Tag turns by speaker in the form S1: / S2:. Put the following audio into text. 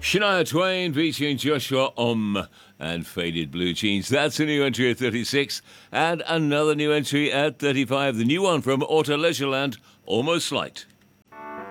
S1: Shania Twain featuring Joshua and Faded Blue Jeans. That's a new entry at 36. And another new entry at 35. The new one from Auto Leisureland, Almost Light.